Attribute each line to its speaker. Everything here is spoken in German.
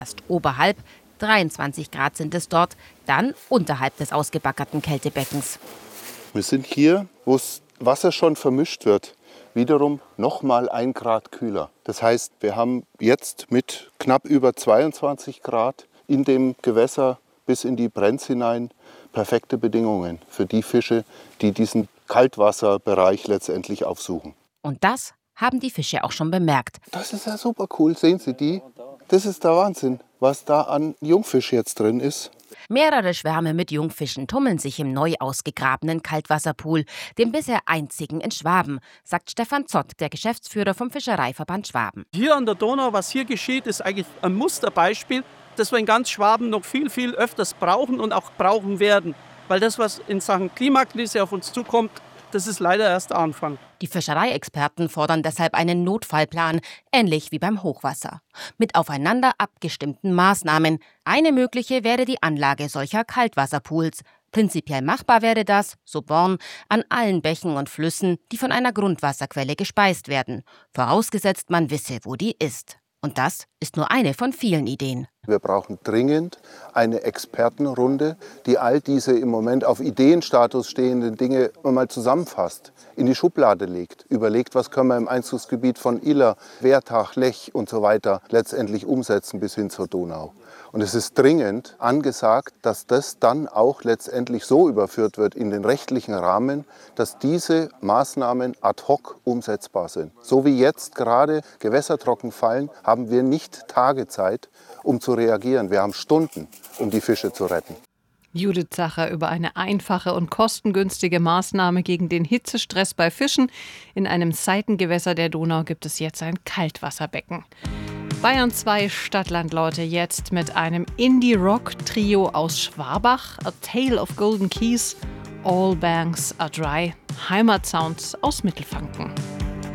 Speaker 1: Erst oberhalb, 23 Grad sind es dort, dann unterhalb des ausgebaggerten Kältebeckens.
Speaker 2: Wir sind hier, wo das Wasser schon vermischt wird, wiederum nochmal 1 Grad kühler. Das heißt, wir haben jetzt mit knapp über 22 Grad in dem Gewässer bis in die Brenz hinein perfekte Bedingungen für die Fische, die diesen Kaltwasserbereich letztendlich aufsuchen.
Speaker 1: Und das haben die Fische auch schon bemerkt.
Speaker 2: Das ist ja super cool. Sehen Sie die? Das ist der Wahnsinn, was da an Jungfisch jetzt drin ist.
Speaker 1: Mehrere Schwärme mit Jungfischen tummeln sich im neu ausgegrabenen Kaltwasserpool, dem bisher einzigen in Schwaben, sagt Stefan Zott, der Geschäftsführer vom Fischereiverband Schwaben.
Speaker 3: Hier an der Donau, was hier geschieht, ist eigentlich ein Musterbeispiel, das wir in ganz Schwaben noch viel, viel öfters brauchen und auch brauchen werden. Weil das, was in Sachen Klimakrise auf uns zukommt, das ist leider erst der Anfang.
Speaker 1: Die Fischereiexperten fordern deshalb einen Notfallplan, ähnlich wie beim Hochwasser. Mit aufeinander abgestimmten Maßnahmen. Eine mögliche wäre die Anlage solcher Kaltwasserpools. Prinzipiell machbar wäre das, so Born, an allen Bächen und Flüssen, die von einer Grundwasserquelle gespeist werden. Vorausgesetzt, man wisse, wo die ist. Und das ist nur eine von vielen Ideen.
Speaker 2: Wir brauchen dringend eine Expertenrunde, die all diese im Moment auf Ideenstatus stehenden Dinge mal zusammenfasst, in die Schublade legt, überlegt, was können wir im Einzugsgebiet von Iller, Wertach, Lech und so weiter letztendlich umsetzen bis hin zur Donau. Und es ist dringend angesagt, dass das dann auch letztendlich so überführt wird in den rechtlichen Rahmen, dass diese Maßnahmen ad hoc umsetzbar sind. So wie jetzt gerade Gewässer trocken fallen, haben wir nicht Tage Zeit, um zu reagieren. Wir haben Stunden, um die Fische zu retten.
Speaker 4: Judith Sacher über eine einfache und kostengünstige Maßnahme gegen den Hitzestress bei Fischen. In einem Seitengewässer der Donau gibt es jetzt ein Kaltwasserbecken. Bayern 2 Stadtlandleute jetzt mit einem Indie-Rock-Trio aus Schwabach, A Tale of Golden Keys, All Banks Are Dry, Heimatsounds aus Mittelfranken.